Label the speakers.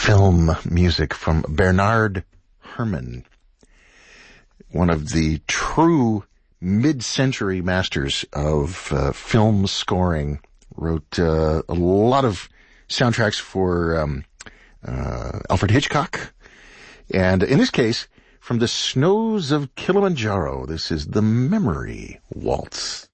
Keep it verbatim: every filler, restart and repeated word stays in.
Speaker 1: film music from Bernard Herrmann, one of the true mid-century masters of uh, film scoring. Wrote uh, a lot of soundtracks for um, uh, Alfred Hitchcock. And in this case, from the snows of Kilimanjaro, this is the Memory Waltz.